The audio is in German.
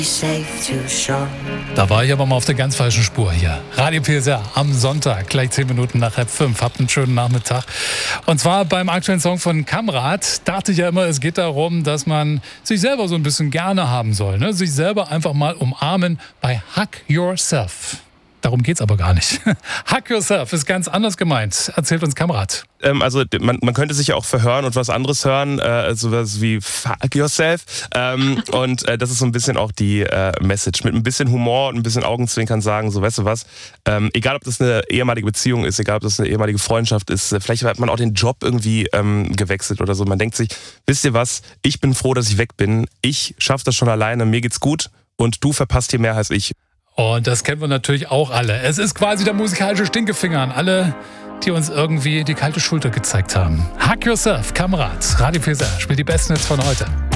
Da war ich aber mal auf der ganz falschen Spur hier. Radio PSR am Sonntag, gleich 10 Minuten nach 5. Habt einen schönen Nachmittag. Und zwar beim aktuellen Song von Kamrat dachte ich ja immer, es geht darum, dass man sich selber so ein bisschen gerne haben soll. Ne? Sich selber einfach mal umarmen bei Hug Yourself. Darum geht's aber gar nicht. Hug Yourself ist ganz anders gemeint. Erzählt uns Kamrat. Also man könnte sich ja auch verhören und was anderes hören, sowas wie Fuck Yourself. Und das ist so ein bisschen auch die Message. Mit ein bisschen Humor und ein bisschen Augenzwinkern sagen, so weißt du was, egal ob das eine ehemalige Beziehung ist, egal ob das eine ehemalige Freundschaft ist, vielleicht hat man auch den Job irgendwie gewechselt oder so. Man denkt sich, wisst ihr was, ich bin froh, dass ich weg bin. Ich schaffe das schon alleine, mir geht's gut und du verpasst hier mehr als ich. Und das kennen wir natürlich auch alle. Es ist quasi der musikalische Stinkefinger an alle, die uns irgendwie die kalte Schulter gezeigt haben. Hug Yourself, Kamrat, Radio PSR spielt die besten Hits von heute.